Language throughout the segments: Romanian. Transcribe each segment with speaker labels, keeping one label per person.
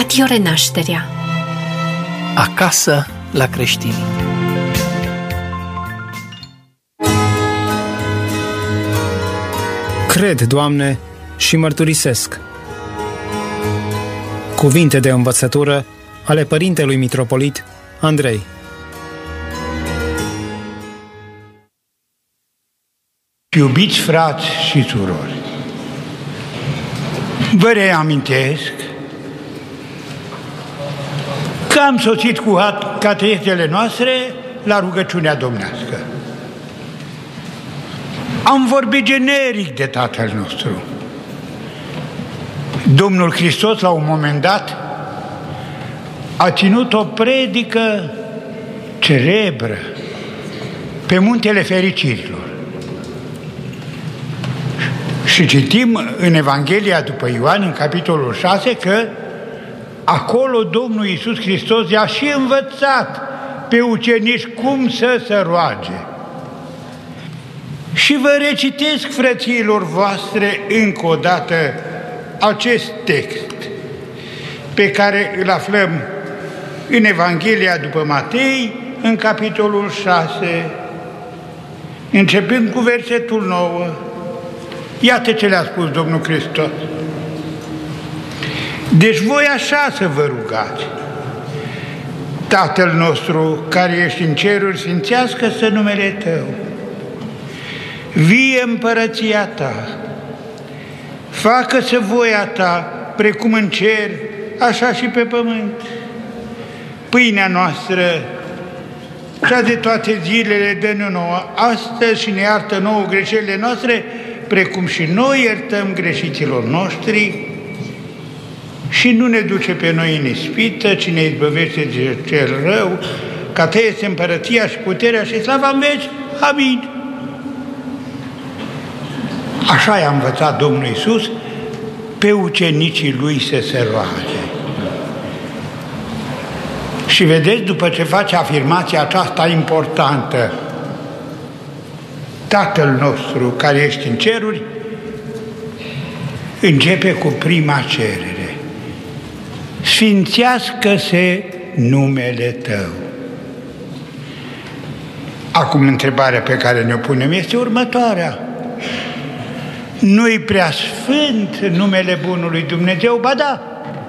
Speaker 1: Radio Renașterea.
Speaker 2: Acasă la creștini.
Speaker 3: Cred, Doamne, și mărturisesc. Cuvinte de învățătură ale părintelui mitropolit Andrei.
Speaker 4: Iubiți frați și surori, vă reamintesc că am sosit cu catehezele noastre la rugăciunea domnească. Am vorbit generic de Tatăl nostru. Domnul Hristos, la un moment dat, a ținut o predică celebră pe Muntele Fericirilor. Și citim în Evanghelia după Ioan, în capitolul 6, că acolo Domnul Iisus Hristos i-a și învățat pe ucenici cum să se roage. Și vă recitesc, frățiilor voastre, încă o dată acest text pe care îl aflăm în Evanghelia după Matei, în capitolul 6, începând cu versetul 9. Iată ce le-a spus Domnul Hristos. Deci voi așa să vă rugați: Tatăl nostru care ești în ceruri, sfințească-se numele Tău, vie împărăția Ta, facă-se voia Ta, precum în cer, așa și pe pământ. Pâinea noastră, cea de toate zilele, dă-ne nouă astăzi și ne iartă nouă greșelile noastre, precum și noi iertăm greșiților noștri, și nu ne duce pe noi în ispită, ci ne izbăvește de cel rău, ca Ta este împărăția și puterea și slava în veci. Amin. Așa i-a învățat Domnul Iisus pe ucenicii Lui să se roage. Și vedeți, după ce face afirmația aceasta importantă, Tatăl nostru care ești în ceruri, începe cu prima cerere: sfințească-se numele Tău. Acum întrebarea pe care ne-o punem este următoarea: nu-i prea sfânt numele bunului Dumnezeu? Ba da!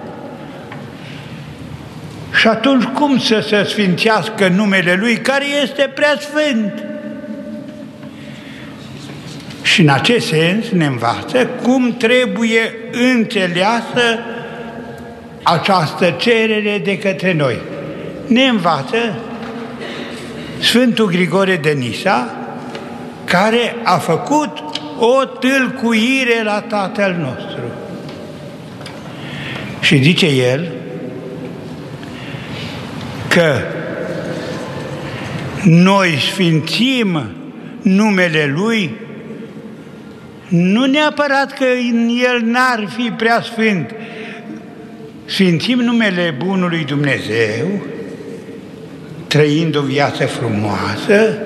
Speaker 4: Și atunci cum să se sfințească numele Lui care este prea sfânt? Și în acest sens ne învață cum trebuie înțeleasă această cerere de către noi. Ne învață Sfântul Grigore de Nisa, care a făcut o tâlcuire la Tatăl nostru. Și zice el că noi sfințim numele Lui nu neapărat că în El n-ar fi prea sfânt. Sfințim numele bunului Dumnezeu trăind o viață frumoasă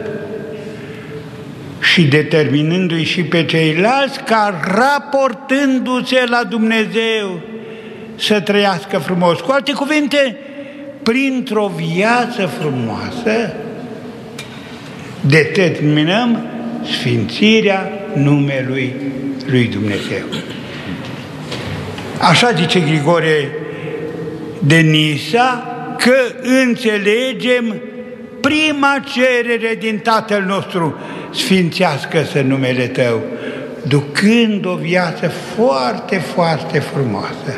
Speaker 4: și determinându-i și pe ceilalți ca, raportându-se la Dumnezeu, să trăiască frumos. Cu alte cuvinte, printr-o viață frumoasă determinăm sfințirea numelui lui Dumnezeu. Așa zice Grigore de Nisa, că înțelegem prima cerere din Tatăl nostru: sfințească-se numele Tău, ducând o viață foarte, foarte frumoasă.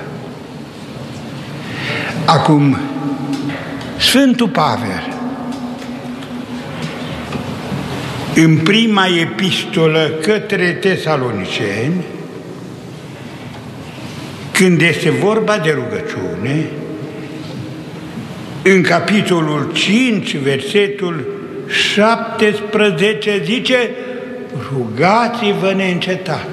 Speaker 4: Acum, Sfântul Pavel, în prima epistolă către Tesaloniceni, când este vorba de rugăciune, în capitolul 5, versetul 17, zice: rugați-vă neîncetat.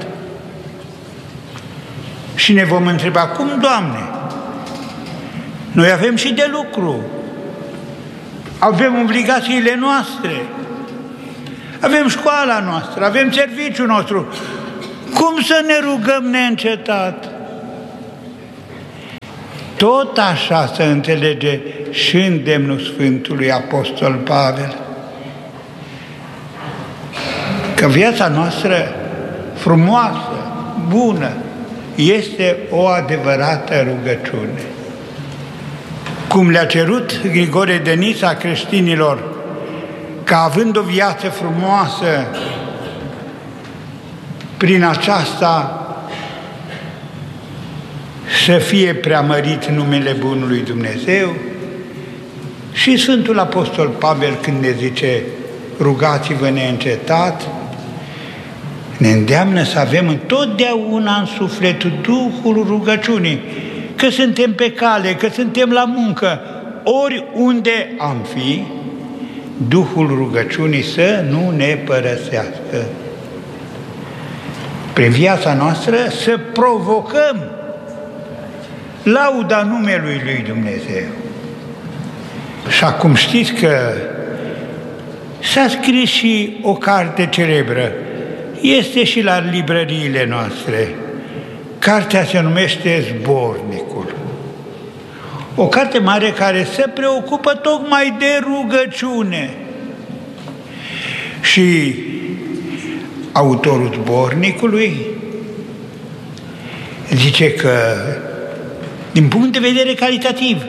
Speaker 4: Și ne vom întreba: cum, Doamne? Noi avem și de lucru, avem obligațiile noastre, avem școala noastră, avem serviciul nostru. Cum să ne rugăm neîncetat? Tot așa se înțelege și îndemnul Sfântului Apostol Pavel. Că viața noastră frumoasă, bună, este o adevărată rugăciune. Cum le-a cerut Grigore de Nisa creștinilor, că având o viață frumoasă, prin aceasta să fie preamărit numele Bunului Dumnezeu, și Sfântul Apostol Pavel, când ne zice rugați-vă neîncetat, ne îndeamnă să avem întotdeauna în suflet Duhul rugăciunii, că suntem pe cale, că suntem la muncă, oriunde am fi, Duhul rugăciunii să nu ne părăsească. Prin viața noastră să provocăm lauda numelui lui Dumnezeu. Și acum știți că s-a scris și o carte celebră, este și la librăriile noastre. Cartea se numește Zbornicul. O carte mare care se preocupă tocmai de rugăciune. Și autorul Zbornicului zice că, din punct de vedere calitativ,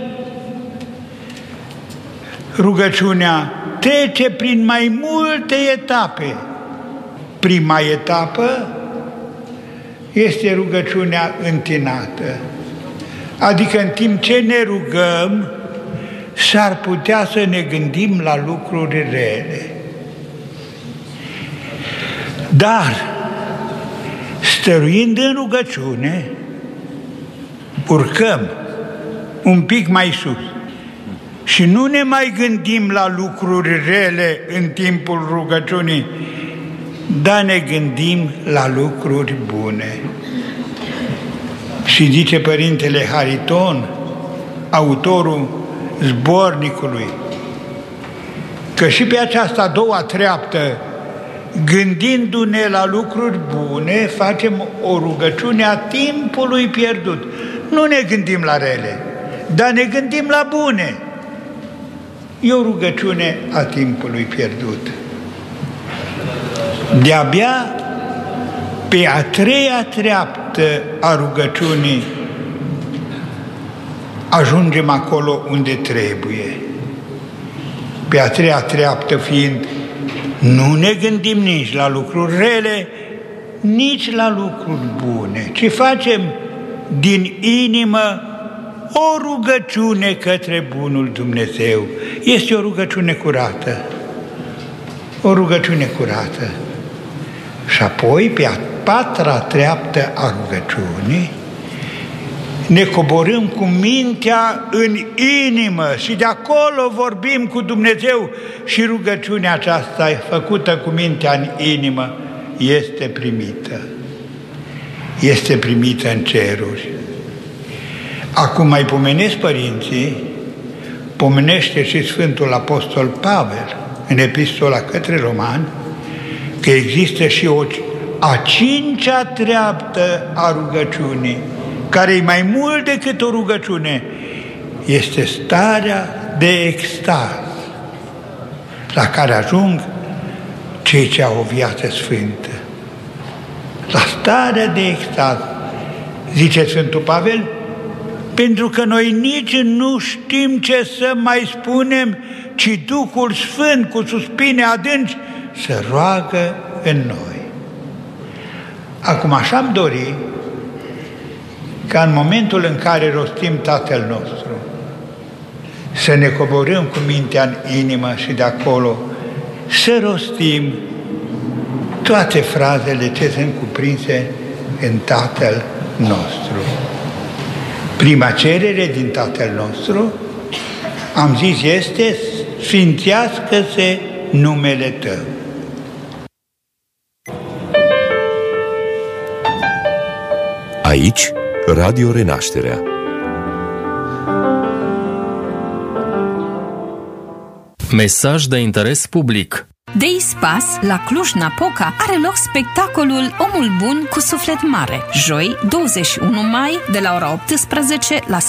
Speaker 4: rugăciunea trece prin mai multe etape. Prima etapă este rugăciunea întinată, adică în timp ce ne rugăm, s-ar putea să ne gândim la lucruri rele. Dar, stăruind în rugăciune, urcăm un pic mai sus și nu ne mai gândim la lucruri rele în timpul rugăciunii, dar ne gândim la lucruri bune. Și zice Părintele Hariton, autorul Zbornicului, că și pe această a doua treaptă, gândindu-ne la lucruri bune, facem o rugăciune a timpului pierdut. Nu ne gândim la rele, dar ne gândim la bune. E o rugăciune a timpului pierdut. De-abia pe a treia treaptă a rugăciunii ajungem acolo unde trebuie. Pe a treia treaptă fiind, nu ne gândim nici la lucruri rele, nici la lucruri bune, ci facem din inimă o rugăciune către bunul Dumnezeu. Este o rugăciune curată. O rugăciune curată. Și apoi, pe a patra treaptă a rugăciunii, ne coborâm cu mintea în inimă și de acolo vorbim cu Dumnezeu și rugăciunea aceasta făcută cu mintea în inimă este primită. Este primită în ceruri. Acum mai pomenesc părinții, pomenește și Sfântul Apostol Pavel în Epistola către Romani, că există și a cincea treaptă a rugăciunii, care e mai mult decât o rugăciune, este starea de extaz, la care ajung cei ce au o viață sfântă. La starea de extaz, zice Sfântul Pavel, pentru că noi nici nu știm ce să mai spunem, ci Duhul Sfânt cu suspine adânci se roagă în noi. Acum așa-mi dori ca în momentul în care rostim Tatăl nostru, să ne coborâm cu mintea în inimă și de acolo să rostim toate frazele ce sunt cuprinse în Tatăl nostru. Prima cerere din Tatăl nostru, am zis, este sfințească-se numele Tău.
Speaker 1: Aici, Radio Renașterea.
Speaker 5: Mesaj de interes public.
Speaker 6: De Ispas, la Cluj-Napoca, are loc spectacolul Omul Bun cu Suflet Mare, joi, 21 mai, de la ora 18 la